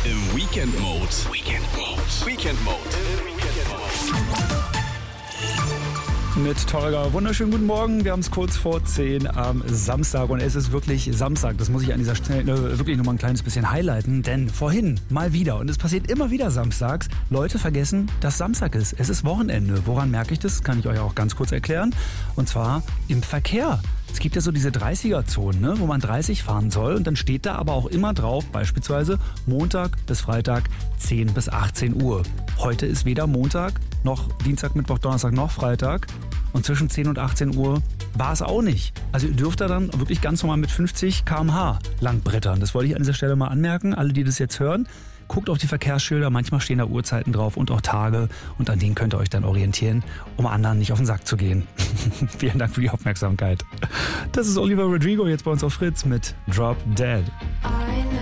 Im Weekend-Mode. Weekend-Mode. Mit Tolga. Wunderschönen guten Morgen. Wir haben es kurz vor 10 am Samstag und es ist wirklich Samstag. Das muss ich an dieser Stelle wirklich nochmal ein kleines bisschen highlighten, denn vorhin mal wieder, und es passiert immer wieder samstags, Leute vergessen, dass Samstag ist. Es ist Wochenende. Woran merke ich das? Kann ich euch auch ganz kurz erklären. Und zwar im Verkehr. Es gibt ja so diese 30er-Zonen, ne, wo man 30 fahren soll und dann steht da aber auch immer drauf, beispielsweise Montag bis Freitag 10 bis 18 Uhr. Heute ist weder Montag noch Dienstag, Mittwoch, Donnerstag noch Freitag und zwischen 10 und 18 Uhr war es auch nicht. Also ihr dürft da dann wirklich ganz normal mit 50 km/h langbrettern. Das wollte ich an dieser Stelle mal anmerken. Alle, die das jetzt hören, guckt auf die Verkehrsschilder, manchmal stehen da Uhrzeiten drauf und auch Tage und an denen könnt ihr euch dann orientieren, um anderen nicht auf den Sack zu gehen. Vielen Dank für die Aufmerksamkeit. Das ist Oliver Rodrigo jetzt bei uns auf Fritz mit Drop Dead.